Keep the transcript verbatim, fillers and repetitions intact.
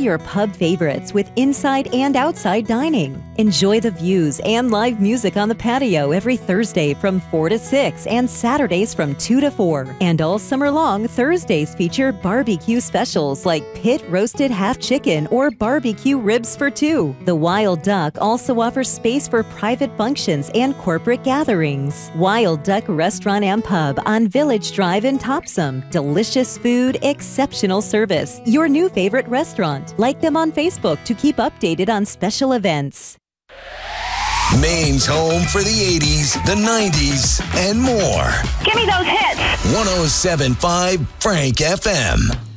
your pub favorites with inside and outside dining. Enjoy the views and live music on the patio every Thursday from four to six and Saturdays from two to four. And all summer long, Thursdays feature barbecue specials like pit roasted half chicken or barbecue ribs for two. The Wild Duck also offers space for private functions and corporate gatherings. Wild Duck Restaurant and Pub on Village Drive in Topsom. Delicious food, exceptional service. Your new favorite restaurant. Like them on Facebook to keep updated on special events. Maine's home for the eighties, the nineties, and more. Give me those hits. one oh seven point five Frank F M.